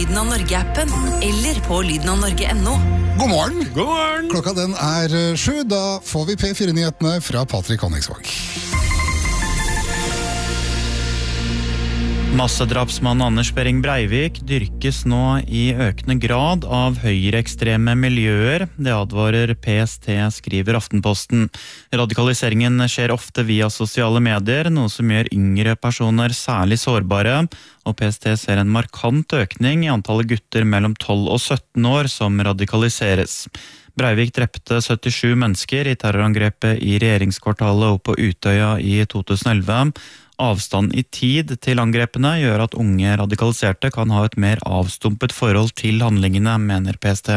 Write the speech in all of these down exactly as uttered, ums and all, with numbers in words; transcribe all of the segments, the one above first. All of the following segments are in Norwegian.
Lyden av Norge-appen eller på lyden av norge punktum no. God morgen. God morgen. Klokka den er sju, da får vi P fire-nyhetene fra Patrick Honningsvåg. Massedrapsmann Anders Behring Breivik dyrkes nå i økende grad av høyreekstreme miljøer. Det advarer P S T, skriver Aftenposten. Radikaliseringen skjer ofte via sosiale medier, noe som gjør yngre personer særlig sårbare, og P S T ser en markant økning i antallet gutter mellom tolv og sytten år som radikaliseres. Breivik drepte syttisju mennesker i terrorangrepet i regjeringskvartalet og på Utøya i to tusen elleve. Avstand i tid til angrepene gjør at unge radikaliserte kan ha et mer avstumpet forhold til handlingene, mener P S T.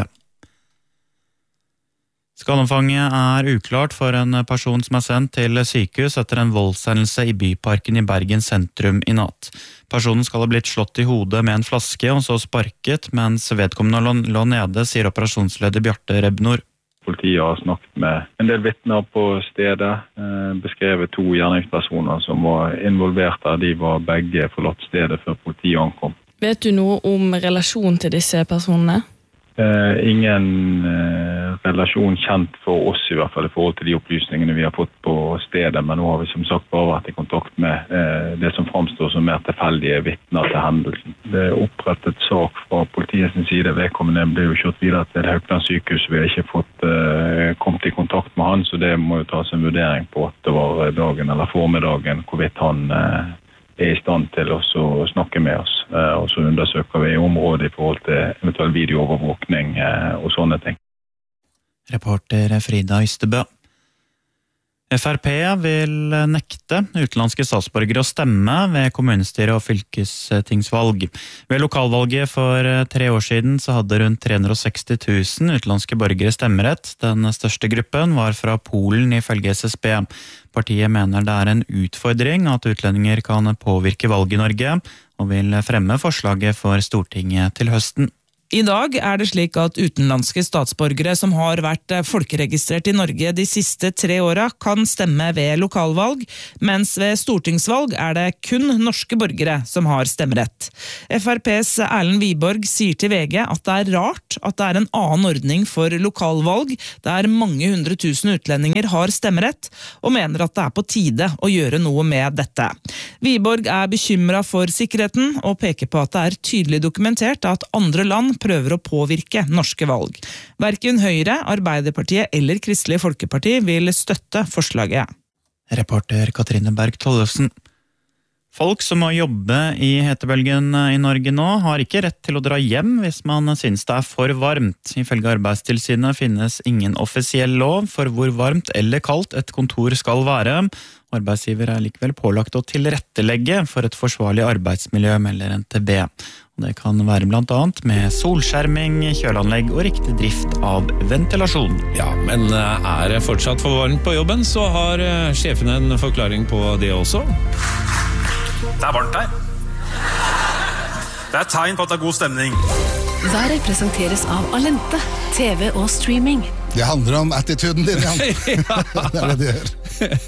Skadeomfanget er uklart for en person som er sendt til sykehus etter en voldshendelse i Byparken i Bergen sentrum i natt. Personen skal ha blitt slått i hodet med en flaske og så sparket, mens vedkommende lå nede, sier operasjonsleder Bjarte Rebnor. Politiet har snakket med en del vittner på stedet, beskrevet to gjerningspersoner som var involvert der. De var begge forlatt stedet før politiet ankom. Vet du noe om relasjon til disse personene? Eh, ingen eh, relasjon kjent for oss, i hvert fall i forhold til de opplysningene vi har fått på stedet, men nå har vi som sagt bare vært i kontakt med eh, det som fremstår som mer tilfeldige vittner til hendelsen. Det er opprettet sak fra politiets side. Vedkommende ble jo kjørt videre til Haukeland sykehus. Vi har ikke fått eh, kommet i kontakt med han, så det må jo tas en vurdering på at det var dagen eller formiddagen hvorvidt han eh, er i stand til å snakke med oss, og så undersøker vi området i forhold til eventuell videoovervåkning og sånne ting. Reporter Frida Ystebø. F R P vil nekte utenlandske statsborgere å stemme ved kommunestyre- og fylkestingsvalg. Ved lokalvalget for tre år siden så hadde rundt tre hundre og seksti tusen utenlandske borgere stemmerett. Den største gruppen var fra Polen ifølge S S B. Partiet mener det er en utfordring at utlendinger kan påvirke valg i Norge, og vil fremme forslaget for Stortinget til høsten. I dag er det slik at utenlandske statsborgere som har vært folkeregistrert i Norge de siste tre åra kan stemme ved lokalvalg, mens ved stortingsvalg er det kun norske borgere som har stemmerett. F R P's Erlend Wiborg sier til V G at det er rart at det er en annen ordning for lokalvalg, der mange hundre tusen utlendinger har stemmerett, og mener at det er på tide å gjøre noe med dette. Wiborg er bekymret for sikkerheten, og peker på at det er tydelig dokumentert at andre land prøver å påvirke norske valg. Hverken Høyre, Arbeiderpartiet eller Kristelig Folkeparti vil støtte forslaget. Reporter Katrine Berg Tollefsen. Folk som må jobbe i hetebølgen i Norge nå har ikke rett til å dra hjem hvis man synes det er for varmt. Ifølge Arbeidstilsynet finnes ingen offisiell lov for hvor varmt eller kaldt et kontor skal være. Arbeidsgiver er likevel pålagt å tilrettelegge for et forsvarlig arbeidsmiljø, melder N T B. Det kan være blant annet med solskjerming, kjøleanlegg og riktig drift av ventilasjon. Ja, men er det fortsatt for varmt på jobben, så har sjefen en forklaring på det også. Det er varmt her. Det er tegn på at det er god stemning. Været presenteres av Alente, T V og streaming. Det handler om attituden din, Jan. Det er det det gjør.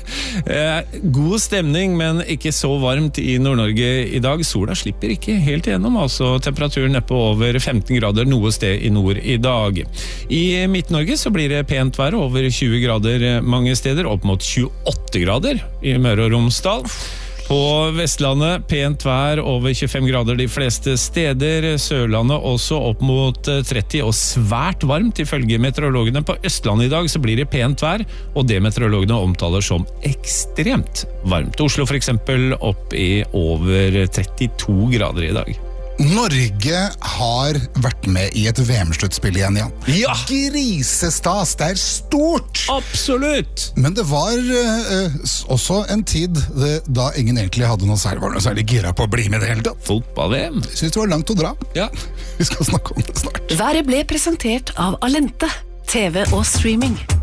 God stemning, men ikke så varmt i Nord-Norge i dag. Sola slipper ikke helt igjennom, altså temperaturen er på over femten grader noe sted i nord i dag. I Midt-Norge så blir det pent vær, over tjue grader mange steder, opp mot tjueåtte grader i Møre og Romsdal. På Vestlandet pent vær, over tjuefem grader de fleste steder. Sørlandet også opp mot tretti og svært varmt ifølge meteorologene. På Østlandet i dag så blir det pent vær, og det meteorologene omtaler som ekstremt varmt. Oslo for eksempel opp i over trettito grader i dag. Norge har vært med i et V M-sluttspill igjen, Jan. Ja! Grisestas, det er stort! Absolutt! Men det var uh, også en tid det, da ingen egentlig hadde noe særlig, var noe særlig gira på å bli med det hele tatt. Fotball-V M. Jeg synes det var langt å dra. Ja. Vi skal snakke om det snart. Været ble presentert av Alente, T V og streaming.